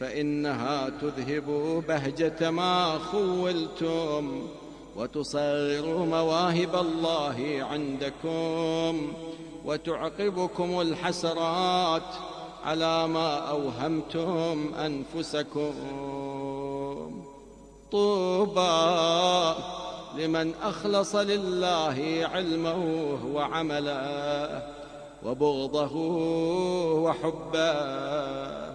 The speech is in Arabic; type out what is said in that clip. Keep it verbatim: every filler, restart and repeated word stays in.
فإنها تذهب بهجة ما خولتم وتصغر مواهب الله عندكم وتعقبكم الحسرات على ما أوهمتم أنفسكم. طوبى لمن أخلص لله علمه وعمله وبغضه وحبه.